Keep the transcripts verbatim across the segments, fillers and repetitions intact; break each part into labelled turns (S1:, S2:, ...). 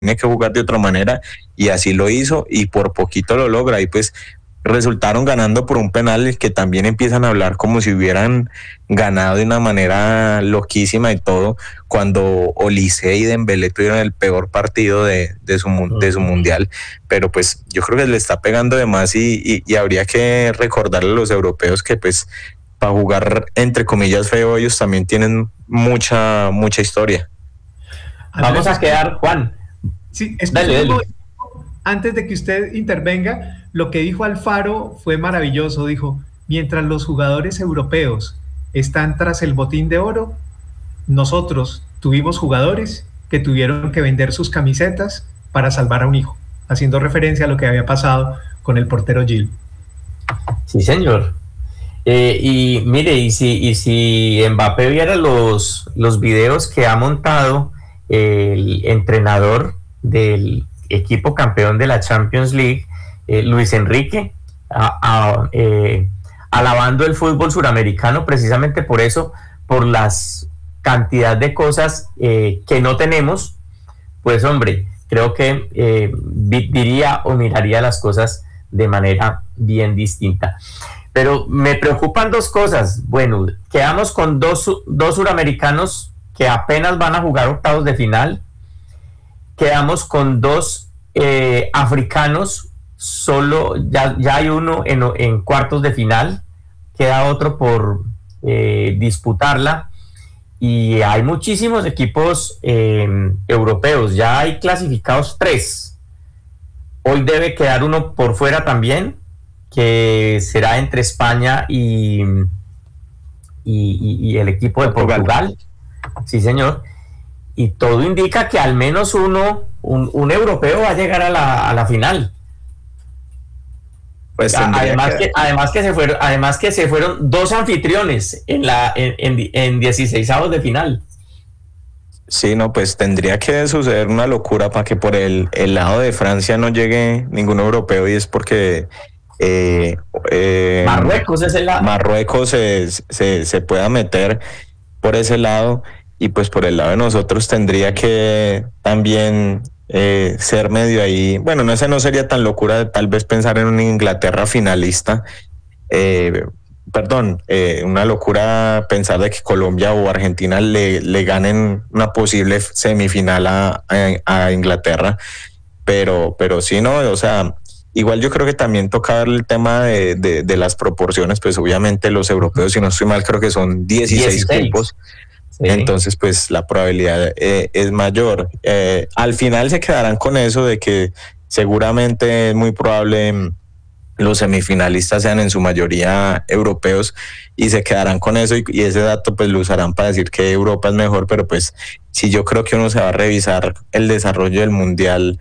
S1: tiene que jugar de otra manera, y así lo hizo y por poquito lo logra, y pues resultaron ganando por un penal que también empiezan a hablar como si hubieran ganado de una manera loquísima y todo, cuando Olise y Dembélé tuvieron el peor partido de, de, su, de su mundial. Pero pues yo creo que le está pegando de más, y, y, y habría que recordarle a los europeos que pues para jugar entre comillas feo ellos también tienen mucha, mucha historia.
S2: Vamos a quedar, Juan.
S3: Sí, dale, dale. Antes de que usted intervenga, lo que dijo Alfaro fue maravilloso. Dijo, mientras los jugadores europeos están tras el botín de oro, nosotros tuvimos jugadores que tuvieron que vender sus camisetas para salvar a un hijo, haciendo referencia a lo que había pasado con el portero Gil.
S2: Sí, señor. Eh, y mire, y si, y si Mbappé viera los, los videos que ha montado el entrenador del equipo campeón de la Champions League, eh, Luis Enrique, a, a, eh, alabando el fútbol suramericano precisamente por eso, por las cantidad de cosas eh, que no tenemos, pues hombre, creo que eh, diría o miraría las cosas de manera bien distinta. Pero me preocupan dos cosas. Bueno, quedamos con dos, dos suramericanos que apenas van a jugar octavos de final. Quedamos con dos eh, africanos, solo ya, ya hay uno en, en cuartos de final, queda otro por eh, disputarla, y hay muchísimos equipos eh, europeos, ya hay clasificados tres. Hoy debe quedar uno por fuera también, que será entre España y, y, y, y el equipo de Portugal. Sí, señor. Y todo indica que al menos uno, un, un europeo va a llegar a la, a la final. Pues además que, que además que se fueron, además que se fueron dos anfitriones en la en, en, en dieciseisavos de final.
S1: Sí, no, pues tendría que suceder una locura para que por el, el lado de Francia no llegue ningún europeo, y es porque eh, eh,
S2: Marruecos es el lado.
S1: Marruecos se, se, se pueda meter por ese lado, y pues por el lado de nosotros tendría que también eh, ser medio ahí. Bueno, no, ese no sería tan locura de tal vez pensar en una Inglaterra finalista. Eh, perdón, eh, una locura pensar de que Colombia o Argentina le, le ganen una posible semifinal a, a, a Inglaterra. Pero, pero sí, no, o sea, igual yo creo que también toca ver el tema de, de, de las proporciones. Pues obviamente los europeos, si no estoy mal, creo que son dieciséis cupos. Sí. Entonces, pues la probabilidad eh, es mayor. Eh, al final se quedarán con eso de que seguramente es muy probable los semifinalistas sean en su mayoría europeos, y se quedarán con eso, y, y ese dato pues lo usarán para decir que Europa es mejor. Pero pues si yo creo que uno se va a revisar el desarrollo del mundial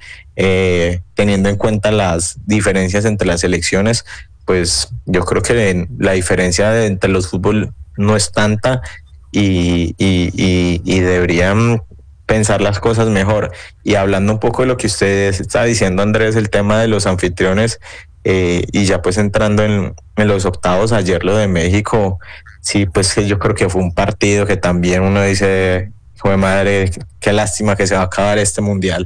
S1: eh, teniendo en cuenta las diferencias entre las selecciones, pues yo creo que la diferencia de, entre los fútbol no es tanta. Y, y, y, y deberían pensar las cosas mejor. Y hablando un poco de lo que usted está diciendo, Andrés, el tema de los anfitriones, eh, y ya pues entrando en, en los octavos, ayer lo de México, sí, pues yo creo que fue un partido que también uno dice, joder madre, qué lástima que se va a acabar este mundial,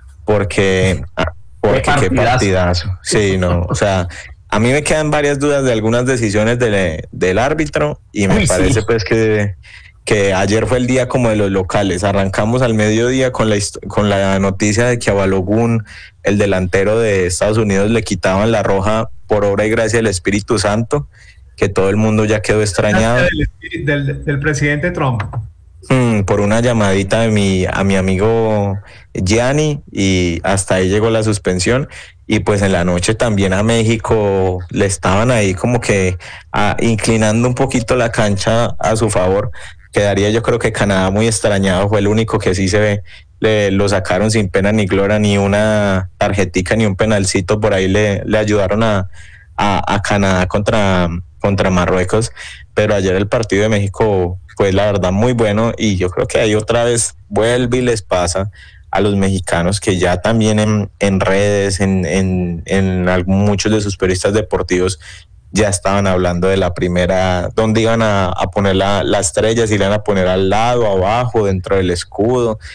S1: porque, porque qué partidazo. qué partidazo. Sí, no, o sea, a mí me quedan varias dudas de algunas decisiones de, del árbitro, y me Uy, parece sí. pues que, que ayer fue el día como de los locales. Arrancamos al mediodía con la, con la noticia de que a Balogun, el delantero de Estados Unidos, le quitaban la roja por obra y gracia del Espíritu Santo, que todo el mundo ya quedó extrañado.
S3: Del, del, del presidente Trump.
S1: Hmm, por una llamadita de mi, a mi amigo Gianni, y hasta ahí llegó la suspensión. Y pues en la noche también a México le estaban ahí como que a, inclinando un poquito la cancha a su favor. Quedaría yo creo que Canadá muy extrañado, fue el único que sí se ve, le, lo sacaron sin pena ni gloria, ni una tarjetica ni un penalcito por ahí le, le ayudaron a, a, a Canadá contra, contra Marruecos. Pero ayer el partido de México fue la verdad muy bueno, y yo creo que ahí otra vez vuelve y les pasa a los mexicanos, que ya también en, en redes, en, en, en algún, muchos de sus periodistas deportivos ya estaban hablando de la primera, donde iban a, a poner la, la estrella, si la iban a poner al lado, abajo, dentro del escudo.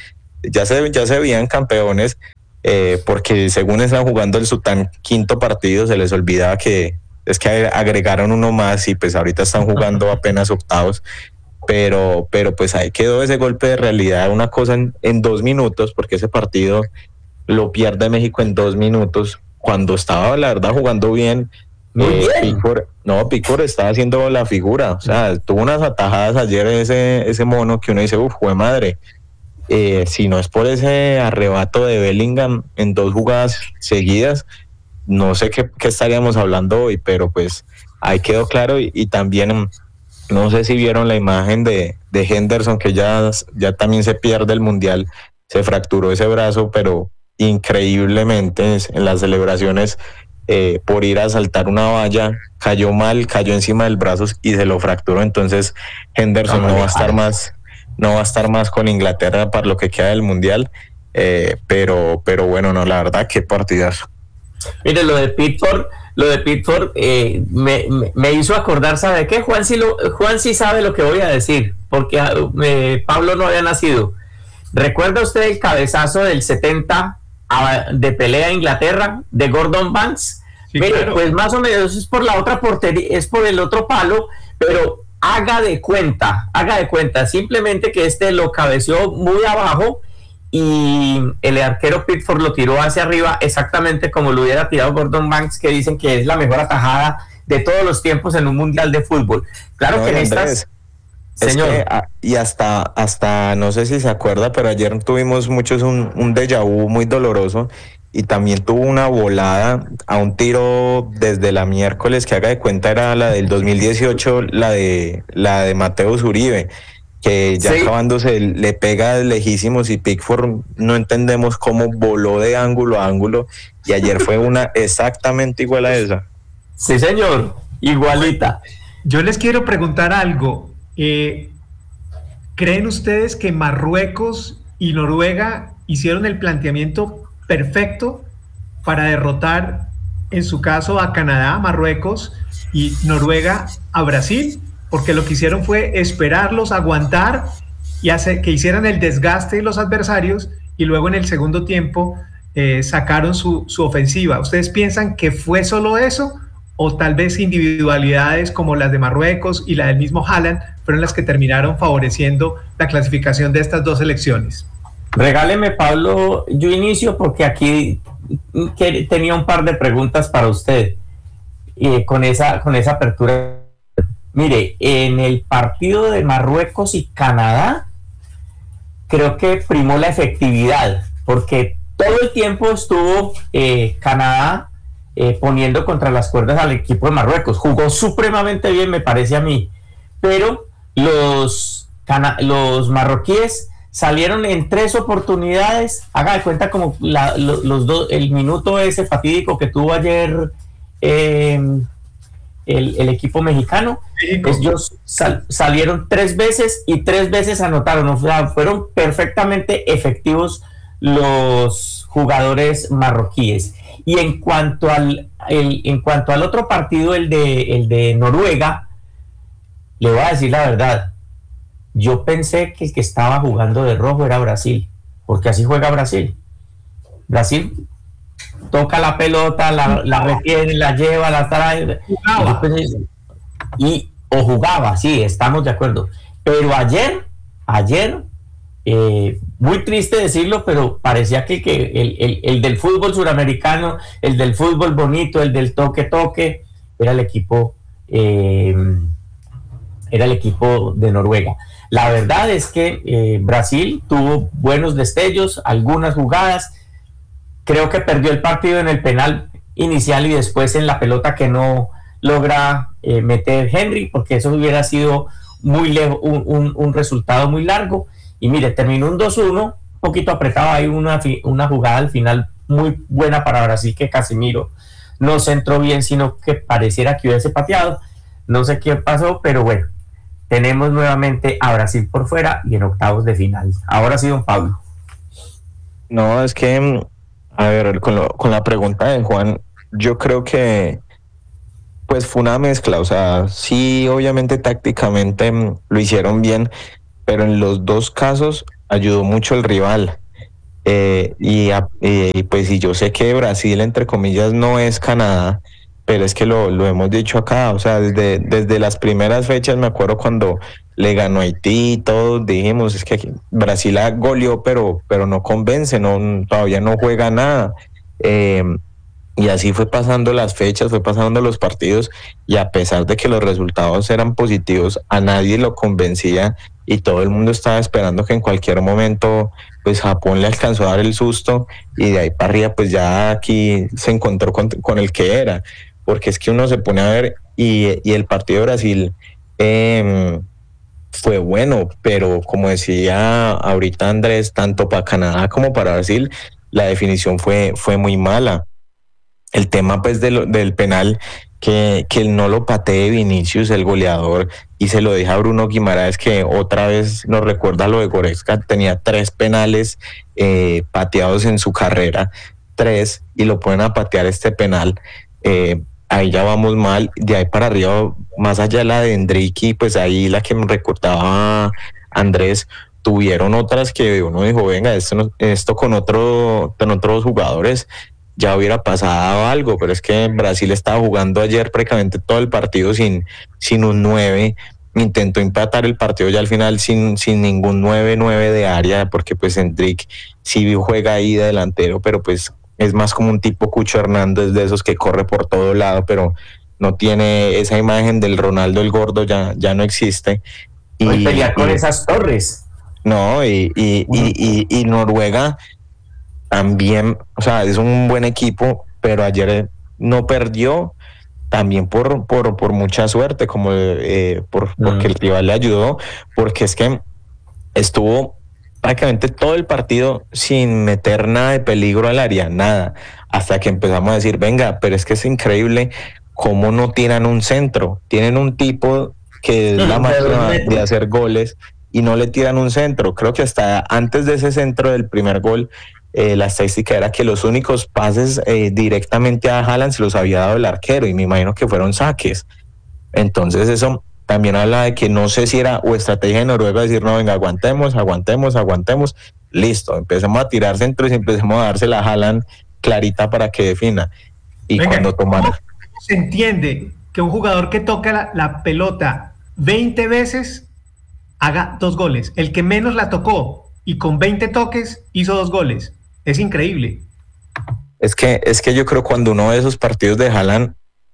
S1: ya se, ya se veían campeones, eh, porque según estaban jugando el Sultán quinto partido, se les olvidaba que es que agregaron uno más y pues ahorita están jugando apenas octavos. Pero, pero pues ahí quedó ese golpe de realidad, una cosa en, en dos minutos, porque ese partido lo pierde México en dos minutos, cuando estaba la verdad jugando bien.
S2: Muy
S1: eh,
S2: bien.
S1: Pickford, no, Pickford estaba haciendo la figura, o sea, tuvo unas atajadas ayer ese, ese mono que uno dice, uff, jue madre, eh, si no es por ese arrebato de Bellingham en dos jugadas seguidas, no sé qué, qué estaríamos hablando hoy, pero pues ahí quedó claro. Y, y también no sé si vieron la imagen de, de Henderson, que ya, ya también se pierde el Mundial, se fracturó ese brazo, pero increíblemente en las celebraciones, eh, por ir a saltar una valla, cayó mal, cayó encima del brazo y se lo fracturó. Entonces Henderson no, no va a estar más, no va a estar más con Inglaterra para lo que queda del Mundial, eh, pero, pero bueno, no, la verdad, qué partidazo.
S2: Mire, lo de Pickford, lo de Pickford eh, me, me, me hizo acordar, ¿sabe qué? Juan sí, lo, Juan sí sabe lo que voy a decir, porque eh, Pablo no había nacido. ¿Recuerda usted el cabezazo del setenta a, de pelea a Inglaterra de Gordon Banks? Sí, Mire, claro. Pues más o menos es por la otra portería, es por el otro palo, pero haga de cuenta, haga de cuenta, simplemente que este lo cabeceó muy abajo y el arquero Pickford lo tiró hacia arriba, exactamente como lo hubiera tirado Gordon Banks, que dicen que es la mejor atajada de todos los tiempos en un mundial de fútbol. Claro no, que en estas...
S1: Señor. Es que, y hasta, hasta, no sé si se acuerda, pero ayer tuvimos muchos un, un déjà vu muy doloroso, y también tuvo una volada a un tiro desde la miércoles, que haga de cuenta era la del dos mil dieciocho, la de, la de Mateus Uribe, que ya sí. acabándose le pega lejísimos, y Pickford no entendemos cómo voló de ángulo a ángulo, y ayer fue una exactamente igual a esa.
S2: Sí, señor, igualita.
S3: Yo les quiero preguntar algo. Eh, ¿Creen ustedes que Marruecos y Noruega hicieron el planteamiento perfecto para derrotar, en su caso, a Canadá, Marruecos, y Noruega a Brasil? Porque lo que hicieron fue esperarlos, aguantar y hacer que hicieran el desgaste de los adversarios, y luego en el segundo tiempo eh, sacaron su, su ofensiva. ¿Ustedes piensan que fue solo eso, o tal vez individualidades como las de Marruecos y la del mismo Haaland fueron las que terminaron favoreciendo la clasificación de estas dos selecciones?
S2: Regáleme, Pablo, yo inicio porque aquí tenía un par de preguntas para usted eh, con, esa, con esa apertura. Mire, en el partido de Marruecos y Canadá, creo que primó la efectividad, porque todo el tiempo estuvo eh, Canadá eh, poniendo contra las cuerdas al equipo de Marruecos. Jugó supremamente bien, me parece a mí, pero los, cana- los marroquíes salieron en tres oportunidades. Haga de cuenta como la, los, los dos, el minuto ese fatídico que tuvo ayer eh, el, el equipo mexicano. Ellos sal, salieron tres veces y tres veces anotaron. O sea, fueron perfectamente efectivos los jugadores marroquíes. Y en cuanto al el, en cuanto al otro partido, el de el de Noruega, le voy a decir la verdad. Yo pensé que el que estaba jugando de rojo era Brasil, porque así juega Brasil. Brasil toca la pelota, la, la retiene, la lleva, la trae. Jugaba. Y, o jugaba, sí, estamos de acuerdo. Pero ayer, ayer, eh, muy triste decirlo, pero parecía que, que el, el, el del fútbol suramericano, el del fútbol bonito, el del toque-toque, era el equipo, eh, era el equipo de Noruega. La verdad es que eh, Brasil tuvo buenos destellos, algunas jugadas. Creo que perdió el partido en el penal inicial y después en la pelota que no logra eh, meter Henry, porque eso hubiera sido muy lejos, un, un, un resultado muy largo. Y mire, terminó un dos uno, un poquito apretado. Hay una, una jugada al final muy buena para Brasil, que Casemiro no se entró bien, sino que pareciera que hubiese pateado. No sé qué pasó, pero bueno. Tenemos nuevamente a Brasil por fuera y en octavos de final. Ahora sí, don Pablo.
S1: No, es que, a ver, con, lo, con la pregunta de Juan, yo creo que pues fue una mezcla. O sea, sí, obviamente tácticamente lo hicieron bien, pero en los dos casos ayudó mucho el rival. Eh, y, y pues y yo sé que Brasil, entre comillas, no es Canadá, pero es que lo, lo hemos dicho acá, o sea, desde, desde las primeras fechas me acuerdo cuando le ganó Haití y todos dijimos, es que Brasil goleó, pero, pero no convence, no, todavía no juega nada. Eh, y así fue pasando las fechas, fue pasando los partidos, y a pesar de que los resultados eran positivos, a nadie lo convencía y todo el mundo estaba esperando que en cualquier momento pues Japón le alcanzó a dar el susto, y de ahí para arriba pues ya aquí se encontró con, con el que era, porque es que uno se pone a ver y, y el partido de Brasil eh, fue bueno, pero como decía ahorita Andrés, tanto para Canadá como para Brasil, la definición fue, fue muy mala. El tema pues de lo, del penal, que, que no lo patee Vinicius, el goleador, y se lo deja a Bruno Guimaraes, que otra vez nos recuerda lo de Goretzka, tenía tres penales eh, pateados en su carrera, tres, y lo ponen a patear este penal. Eh, ahí ya vamos mal, de ahí para arriba, más allá de la de Endricky, pues ahí la que me recordaba Andrés, tuvieron otras que uno dijo, venga, esto, esto con, otro, con otros jugadores ya hubiera pasado algo, pero es que Brasil estaba jugando ayer prácticamente todo el partido sin, sin un nueve, intentó empatar el partido ya al final sin, sin ningún nueve nueve de área, porque pues Endrick sí juega ahí de delantero, pero pues es más como un tipo Cucho Hernández, de esos que corre por todo lado, pero no tiene esa imagen del Ronaldo el gordo, ya, ya no existe.
S2: Y pelear con esas torres.
S1: No, y, y, y, y, y Noruega también, o sea, es un buen equipo, pero ayer no perdió también por, por, por mucha suerte, como eh, por, porque el rival le ayudó, porque es que estuvo prácticamente todo el partido sin meter nada de peligro al área, nada, hasta que empezamos a decir, venga, pero es que es increíble cómo no tiran un centro, tienen un tipo que es la máquina de hacer goles y no le tiran un centro. Creo que hasta antes de ese centro del primer gol, Eh, la estadística era que los únicos pases eh, directamente a Haaland se los había dado el arquero, y me imagino que fueron saques. Entonces eso también habla de que no sé si era o estrategia de Noruega decir, no, venga, aguantemos, aguantemos, aguantemos, listo, empecemos a tirar centros y empecemos a dársela a Haaland clarita para que defina. Y venga, cuando tomara...
S3: ¿cómo se entiende que un jugador que toca la, la pelota veinte veces haga dos goles? El que menos la tocó y con veinte toques hizo dos goles. Es increíble.
S1: Es que, es que yo creo cuando uno ve esos partidos de Haaland,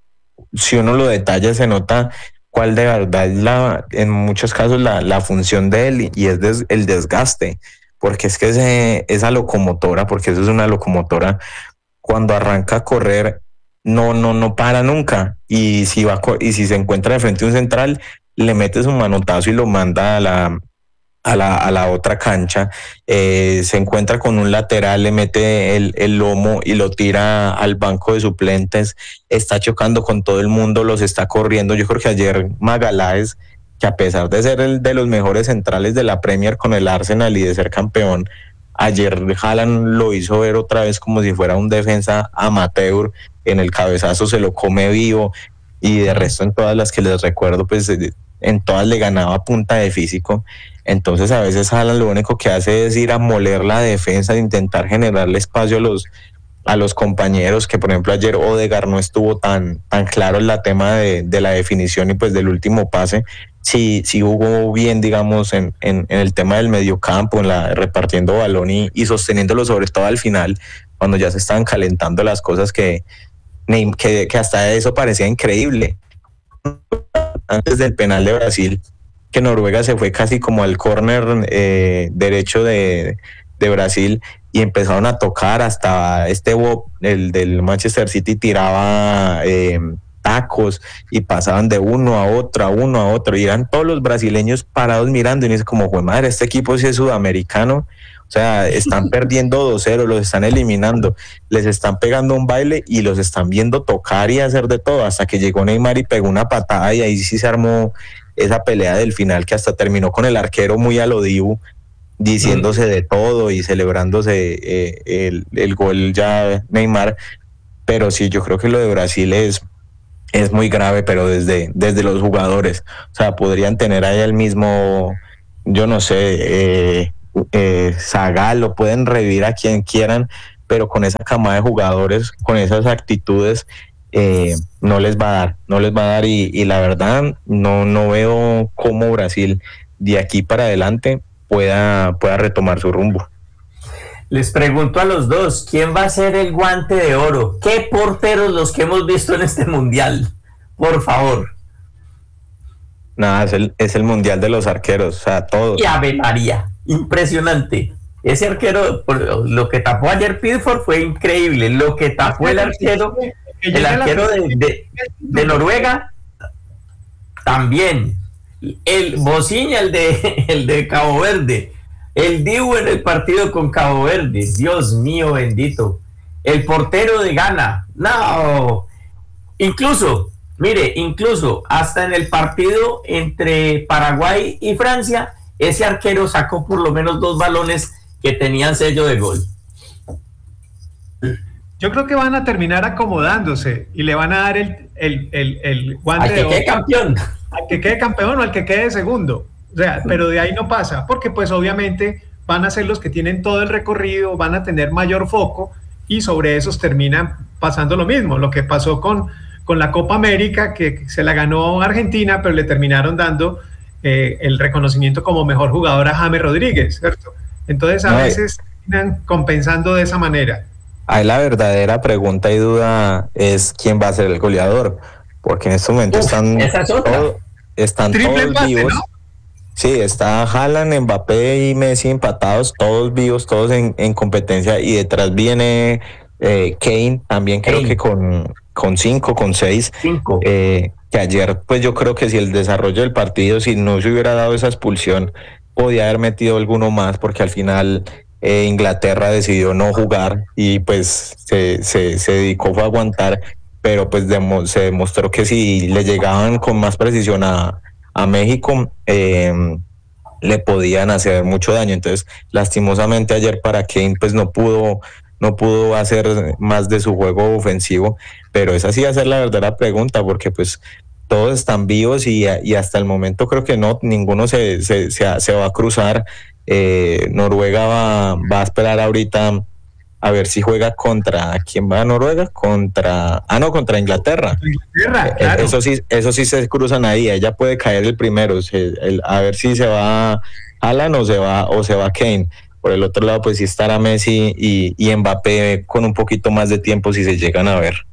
S1: si uno lo detalla, se nota cuál de verdad es la, en muchos casos la, la función de él, y es des, el desgaste, porque es que ese, esa locomotora, porque eso es una locomotora, cuando arranca a correr, no, no, no para nunca, y si va y si se encuentra de frente a un central, le mete su manotazo y lo manda a la A la, a la otra cancha, eh, se encuentra con un lateral, le mete el, el lomo y lo tira al banco de suplentes, está chocando con todo el mundo, los está corriendo. Yo creo que ayer Magaláes, que a pesar de ser el de los mejores centrales de la Premier con el Arsenal y de ser campeón, ayer Haaland lo hizo ver otra vez como si fuera un defensa amateur, en el cabezazo se lo come vivo, y de resto en todas las que les recuerdo, pues en todas le ganaba a punta de físico. Entonces a veces Haaland lo único que hace es ir a moler la defensa, de intentar generarle espacio a los, a los compañeros, que por ejemplo ayer Odegaard no estuvo tan, tan claro en la tema de, de la definición y pues del último pase. Sí, sí jugó bien, digamos, en, en, en el tema del mediocampo, en la, repartiendo balón y, y sosteniéndolo, sobre todo al final, cuando ya se estaban calentando las cosas, que, que, que hasta eso parecía increíble. Antes del penal de Brasil, que Noruega se fue casi como al córner eh, derecho de, de Brasil, y empezaron a tocar hasta este Bob, el del Manchester City, tiraba eh, tacos y pasaban de uno a otro, a uno a otro, y eran todos los brasileños parados mirando, y dice como, joder, madre, este equipo sí es sudamericano, o sea, están perdiendo dos cero, los están eliminando, les están pegando un baile y los están viendo tocar y hacer de todo, hasta que llegó Neymar y pegó una patada, y ahí sí se armó esa pelea del final, que hasta terminó con el arquero muy a lo Dibu, diciéndose de todo y celebrándose eh, el, el gol ya Neymar. Pero sí, yo creo que lo de Brasil es, es muy grave, pero desde, desde los jugadores, o sea, podrían tener ahí el mismo, yo no sé, eh, eh, Zagallo, pueden revivir a quien quieran, pero con esa camada de jugadores, con esas actitudes, eh, no les va a dar, no les va a dar y, y la verdad no, no veo cómo Brasil de aquí para adelante pueda, pueda retomar su rumbo.
S2: Les pregunto a los dos, ¿quién va a ser el guante de oro? ¿Qué porteros los que hemos visto en este mundial? Por favor.
S1: Nada, es el, es el mundial de los arqueros, o sea, todos.
S2: Y Ave María, impresionante. Ese arquero, lo que tapó ayer Pickford fue increíble. Lo que tapó el arquero, el arquero de, de, de Noruega, también. El Bociña, el de, el de Cabo Verde. El Dibu en el partido con Cabo Verde. Dios mío bendito. El portero de Ghana. No. Incluso, mire, incluso hasta en el partido entre Paraguay y Francia, ese arquero sacó por lo menos dos balones que tenían sello de gol.
S3: Yo creo que van a terminar acomodándose y le van a dar el, el, el, el guante
S2: al que
S3: de oro.
S2: quede campeón.
S3: Al que quede campeón o al que quede segundo. O sea, pero de ahí no pasa, porque pues obviamente van a ser los que tienen todo el recorrido, van a tener mayor foco y sobre esos terminan pasando lo mismo, lo que pasó con, con la Copa América, que se la ganó Argentina, pero le terminaron dando eh, el reconocimiento como mejor jugador a James Rodríguez, ¿cierto? Entonces a no, veces terminan compensando de esa manera.
S1: Ahí la verdadera pregunta y duda es quién va a ser el goleador, porque en este momento Uf, están,
S2: esa es otra.
S1: Todo, están todos empate, vivos. ¿No? Sí, está Haaland, Mbappé y Messi empatados, todos vivos, todos en, en competencia, y detrás viene eh, Kane, también creo Kane. que con, con cinco, con seis.
S2: Cinco.
S1: Eh, que ayer, pues yo creo que si el desarrollo del partido, si no se hubiera dado esa expulsión, podía haber metido alguno más, porque al final eh, Inglaterra decidió no jugar y pues se, se, se dedicó a aguantar, pero pues demo, se demostró que si le llegaban con más precisión a a México, eh, le podían hacer mucho daño. Entonces, lastimosamente ayer para Kane pues no pudo, no pudo hacer más de su juego ofensivo, pero esa sí va a ser la verdadera pregunta, porque pues todos están vivos y, y hasta el momento creo que no, ninguno se, se, se, se va a cruzar. eh, Noruega va, va a esperar ahorita a ver si juega contra, ¿quién va a Noruega? Contra, ah no, contra Inglaterra.
S3: Inglaterra, claro.
S1: Eso sí, eso sí se cruzan ahí, ella puede caer el primero, se, el, a ver si se va Haaland o se va, o se va Kane. Por el otro lado, pues sí estará Messi y, y Mbappé con un poquito más de tiempo si se llegan a ver.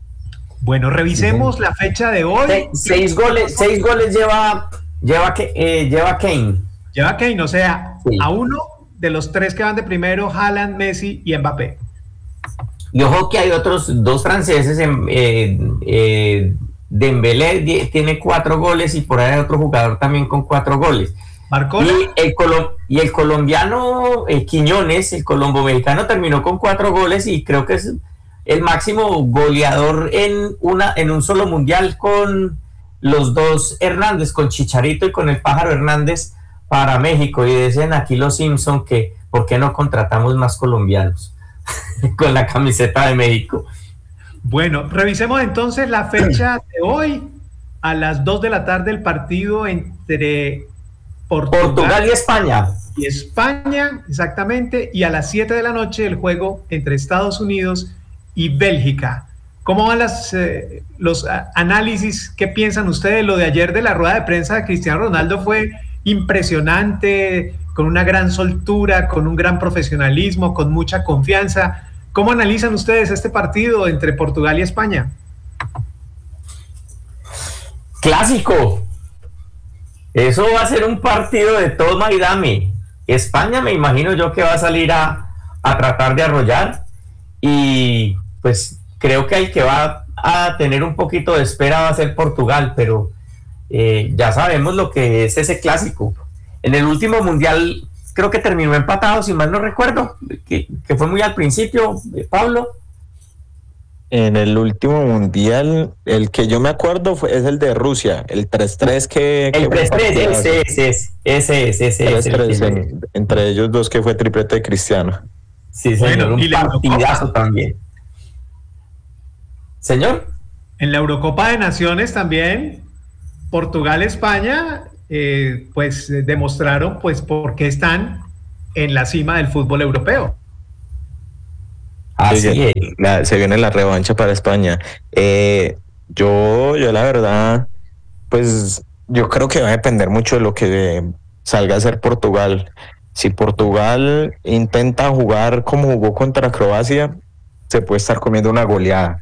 S3: Bueno, revisemos sí. la fecha de hoy.
S2: Se, seis goles, seis goles lleva, lleva, eh, lleva Kane.
S3: Lleva Kane, o sea, sí. a uno de los tres que van de primero, Haaland, Messi y Mbappé.
S2: Y ojo que hay otros dos franceses, eh, eh, Dembélé tiene cuatro goles y por ahí hay otro jugador también con cuatro goles.
S3: ¿Barcola?
S2: Y el, colom y el colombiano eh, Quiñones, el colombo mexicano, terminó con cuatro goles y creo que es el máximo goleador en, una, en un solo mundial con los dos Hernández, con Chicharito y con el Pájaro Hernández, para México. Y dicen aquí los Simpson que ¿por qué no contratamos más colombianos con la camiseta de México?
S3: Bueno, revisemos entonces la fecha de hoy. A las dos de la tarde el partido entre Portugal,
S2: Portugal y España.
S3: Y España, exactamente. Y a las siete de la noche el juego entre Estados Unidos y Bélgica. ¿Cómo van las, eh, los análisis? ¿Qué piensan ustedes? Lo de ayer de la rueda de prensa de Cristiano Ronaldo fue impresionante, con una gran soltura, con un gran profesionalismo, con mucha confianza. ¿Cómo analizan ustedes este partido entre Portugal y España?
S2: Clásico. Eso va a ser un partido de toma y dame. España me imagino yo que va a salir a, a tratar de arrollar y pues creo que el que va a tener un poquito de espera va a ser Portugal, pero Eh, ya sabemos lo que es ese clásico. En el último mundial creo que terminó empatado, si mal no recuerdo, que, que fue muy al principio, Pablo.
S1: En el último mundial, el que yo me acuerdo fue, es el de Rusia, el tres tres que...
S2: El
S1: tres
S2: tres, ese, ese, ese, ese, ese, ese,
S1: tres, en, entre ellos dos que fue triplete de Cristiano.
S2: Sí, señor, bueno, un partidazo también. Señor.
S3: En la Eurocopa de Naciones también, Portugal, España, eh, pues eh, demostraron pues por qué están en la cima del fútbol europeo.
S2: Así es.
S1: La, se viene la revancha para España. Eh, yo, yo la verdad, pues yo creo que va a depender mucho de lo que salga a hacer Portugal. Si Portugal intenta jugar como jugó contra Croacia, se puede estar comiendo una goleada,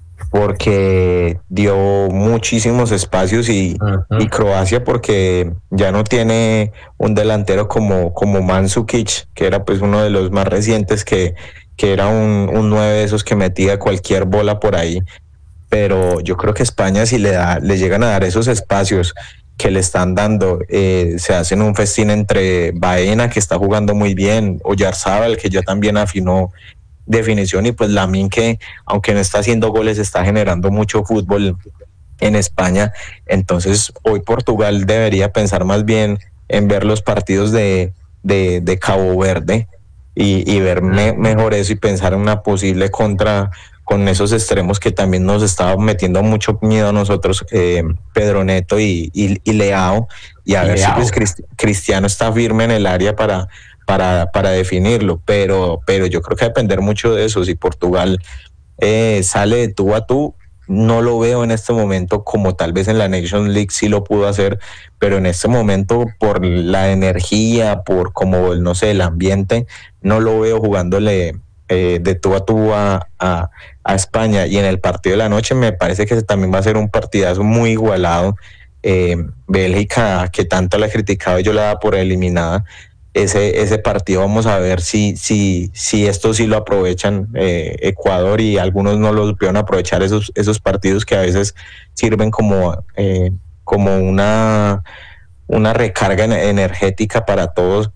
S1: porque dio muchísimos espacios y, uh-huh. y Croacia, porque ya no tiene un delantero como, como Mandzukic, que era pues uno de los más recientes, que, que era un, un nueve de esos que metía cualquier bola por ahí. Pero yo creo que España, si le da, le llegan a dar esos espacios que le están dando, eh, se hacen un festín entre Baena, que está jugando muy bien, Oyarzábal, que ya también afinó definición, y pues Lamine, que aunque no está haciendo goles, está generando mucho fútbol en España. Entonces hoy Portugal debería pensar más bien en ver los partidos de, de, de Cabo Verde y, y ver me, mejor eso, y pensar en una posible contra con esos extremos que también nos estaba metiendo mucho miedo a nosotros, eh, Pedro Neto y, y, y Leao, y a y ver Leao. si pues Cristiano está firme en el área para Para, para definirlo, pero, pero yo creo que va a depender mucho de eso. Si Portugal eh, sale de tú a tú, no lo veo en este momento como tal vez en la Nations League sí lo pudo hacer, pero en este momento por la energía, por como, no sé, el ambiente, no lo veo jugándole eh, de tú a tú a, a, a España. Y en el partido de la noche me parece que también va a ser un partidazo muy igualado. Eh, Bélgica, que tanto la he criticado, yo la daba por eliminada. Ese, ese partido vamos a ver si, si, si esto sí lo aprovechan eh, Ecuador, y algunos no lo supieron aprovechar, esos, esos partidos que a veces sirven como, eh, como una, una recarga energética para todos,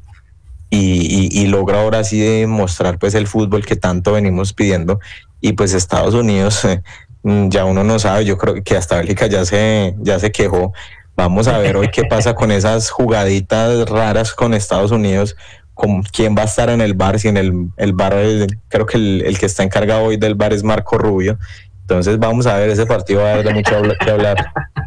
S1: y, y, y logra ahora sí demostrar pues el fútbol que tanto venimos pidiendo. Y pues Estados Unidos, eh, ya uno no sabe, yo creo que hasta Bélgica ya se, ya se quejó. Vamos a ver hoy qué pasa con esas jugaditas raras con Estados Unidos, con quién va a estar en el V A R, si en el, el V A R, creo que el, el que está encargado hoy del V A R es Marco Rubio. Entonces vamos a ver, ese partido va a haber de mucho que hablar.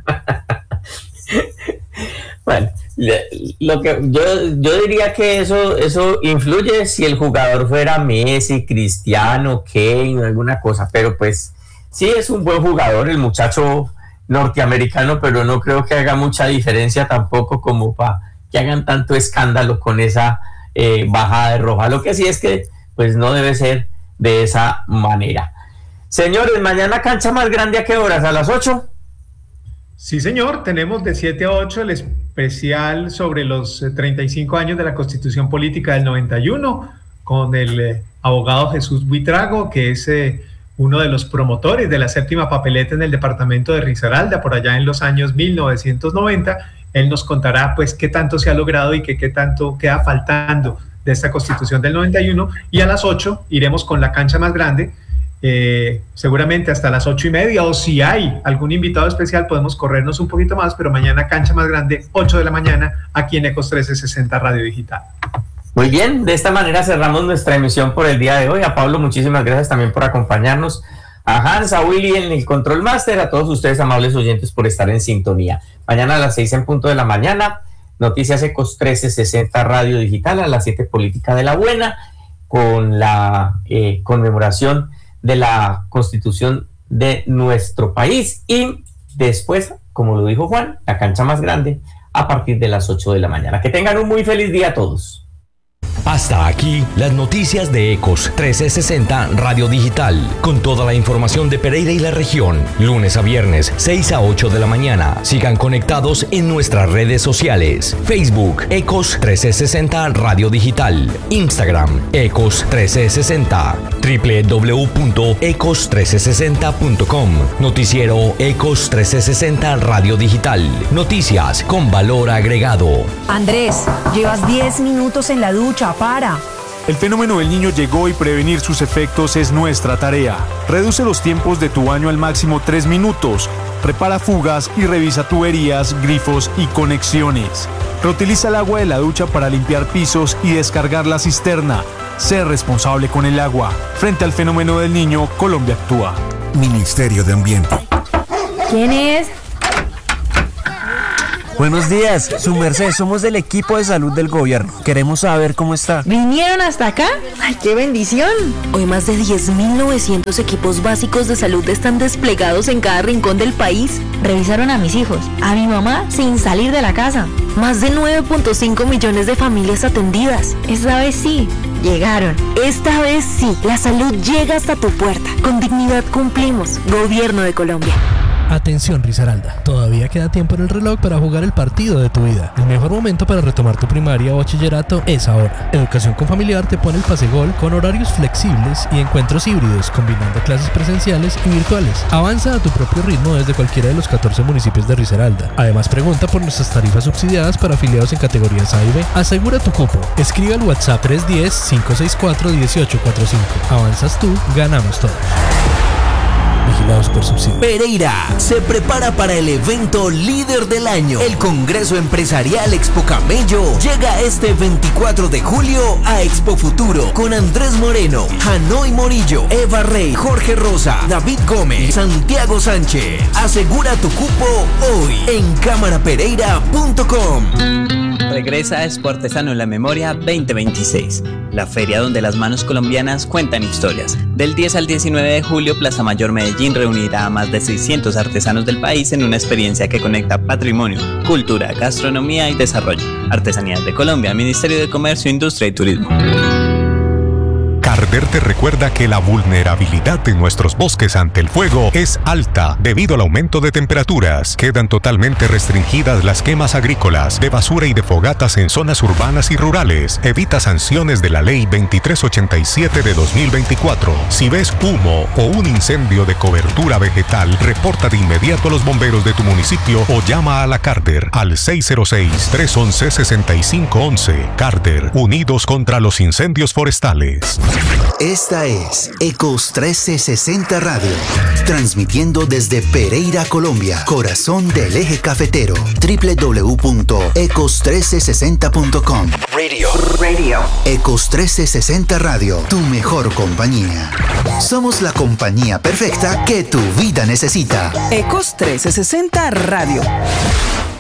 S2: Bueno, lo que yo, yo diría que eso, eso influye si el jugador fuera Messi, Cristiano, Kane, alguna cosa, pero pues sí es un buen jugador el muchacho norteamericano, pero no creo que haga mucha diferencia tampoco como para que hagan tanto escándalo con esa eh, bajada de roja. Lo que sí es que pues no debe ser de esa manera. Señores, mañana cancha más grande, ¿a qué horas? ¿A las ocho?
S3: Sí, señor, tenemos de siete a ocho el especial sobre los treinta y cinco años de la Constitución Política del noventa y uno con el eh, abogado Jesús Buitrago, que es eh, uno de los promotores de la séptima papeleta en el departamento de Risaralda, por allá en los años mil novecientos noventa. Él nos contará pues qué tanto se ha logrado y qué, qué tanto queda faltando de esta Constitución del noventa y uno. Y a las ocho iremos con la cancha más grande, eh, seguramente hasta las ocho y media, o si hay algún invitado especial podemos corrernos un poquito más, pero mañana cancha más grande, ocho de la mañana, aquí en Ecos trescientos sesenta Radio Digital.
S2: Muy bien, de esta manera cerramos nuestra emisión por el día de hoy. A Pablo, muchísimas gracias también por acompañarnos. A Hans, a Willy en el Control Master, a todos ustedes, amables oyentes, por estar en sintonía. Mañana a las seis en punto de la mañana, Noticias Ecos trescientos sesenta Radio Digital, a las siete Política de la Buena, con la eh, conmemoración de la Constitución de nuestro país. Y después, como lo dijo Juan, la cancha más grande a partir de las ocho de la mañana. Que tengan un muy feliz día a todos.
S4: Hasta aquí las noticias de Ecos trescientos sesenta Radio Digital, con toda la información de Pereira y la región, lunes a viernes, seis a ocho de la mañana. Sigan conectados en nuestras redes sociales: Facebook, Ecos trescientos sesenta Radio Digital, Instagram, Ecos trescientos sesenta, doble u doble u doble u punto ecos trescientos sesenta punto com, noticiero Ecos trescientos sesenta Radio Digital, noticias con valor agregado.
S5: Andrés, llevas diez minutos en la ducha, para.
S6: El fenómeno del Niño llegó y prevenir sus efectos es nuestra tarea. Reduce los tiempos de tu baño al máximo tres minutos. Repara fugas y revisa tuberías, grifos y conexiones. Reutiliza el agua de la ducha para limpiar pisos y descargar la cisterna. Sé responsable con el agua. Frente al fenómeno del Niño, Colombia actúa.
S7: Ministerio de Ambiente.
S5: ¿Quién es?
S7: Buenos días, su merced, somos del equipo de salud del gobierno. Queremos saber cómo está.
S5: ¿Vinieron hasta acá? ¡Ay, qué bendición!
S8: Hoy más de diez mil novecientos equipos básicos de salud están desplegados en cada rincón del país.
S5: Revisaron a mis hijos, a mi mamá, sin salir de la casa.
S8: Más de nueve punto cinco millones de familias atendidas.
S5: Esta vez sí, llegaron.
S8: Esta vez sí, la salud llega hasta tu puerta. Con dignidad cumplimos. Gobierno de Colombia.
S9: Atención Risaralda, todavía queda tiempo en el reloj para jugar el partido de tu vida. El mejor momento para retomar tu primaria o bachillerato es ahora. Educación con Familiar te pone el pase gol con horarios flexibles y encuentros híbridos, combinando clases presenciales y virtuales. Avanza a tu propio ritmo desde cualquiera de los catorce municipios de Risaralda. Además, pregunta por nuestras tarifas subsidiadas para afiliados en categorías A y B. Asegura tu cupo. Escribe al WhatsApp tres uno cero, cinco seis cuatro, uno ocho cuatro cinco. Avanzas tú, ganamos todos. Vigilados por subsidio.
S10: Pereira se prepara para el evento líder del año. El Congreso Empresarial Expo Camello llega este veinticuatro de julio a Expo Futuro con Andrés Moreno, Hanoi Morillo, Eva Rey, Jorge Rosa, David Gómez, Santiago Sánchez. Asegura tu cupo hoy en cámara pereira punto com.
S11: Regresa Expo Artesano en la Memoria veinte veintiséis, la feria donde las manos colombianas cuentan historias. Del diez al diecinueve de julio, Plaza Mayor Medellín reunirá a más de seiscientos artesanos del país en una experiencia que conecta patrimonio, cultura, gastronomía y desarrollo. Artesanías de Colombia, Ministerio de Comercio, Industria y Turismo.
S12: Carder te recuerda que la vulnerabilidad de nuestros bosques ante el fuego es alta debido al aumento de temperaturas. Quedan totalmente restringidas las quemas agrícolas, de basura y de fogatas en zonas urbanas y rurales. Evita sanciones de la Ley veintitrés ochenta y siete de dos mil veinticuatro. Si ves humo o un incendio de cobertura vegetal, reporta de inmediato a los bomberos de tu municipio o llama a la Carder al seis cero seis, tres uno uno, seis cinco uno uno. Carder, unidos contra los incendios forestales.
S13: Esta es Ecos trece sesenta Radio, transmitiendo desde Pereira, Colombia, corazón del eje cafetero. doble u doble u doble u punto ecos trece sesenta punto com.
S10: Radio. Radio.
S13: Ecos trece sesenta Radio, tu mejor compañía. Somos la compañía perfecta que tu vida necesita.
S14: Ecos trece sesenta Radio.